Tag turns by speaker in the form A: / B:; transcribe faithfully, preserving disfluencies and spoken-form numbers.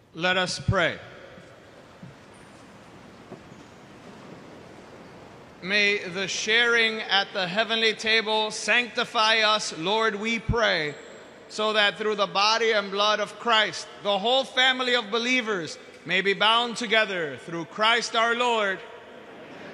A: Let us pray. May the sharing at the heavenly table sanctify us, Lord, we pray, so that through the body and blood of Christ, the whole family of believers may be bound together through Christ our Lord.